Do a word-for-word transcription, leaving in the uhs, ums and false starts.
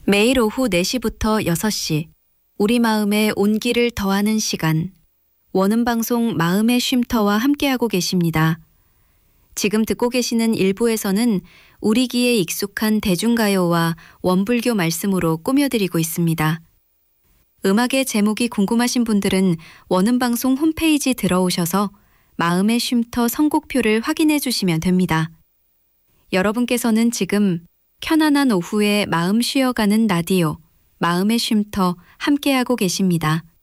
매일 오후 네 시부터 여섯 시, 우리 마음에 온기를 더하는 시간, 원음방송 마음의 쉼터와 함께하고 계십니다. 지금 듣고 계시는 일부에서는 우리 귀에 익숙한 대중가요와 원불교 말씀으로 꾸며드리고 있습니다. 음악의 제목이 궁금하신 분들은 원음방송 홈페이지 들어오셔서 마음의 쉼터 선곡표를 확인해 주시면 됩니다. 여러분께서는 지금 편안한 오후에 마음 쉬어가는 라디오 마음의 쉼터 함께하고 계십니다.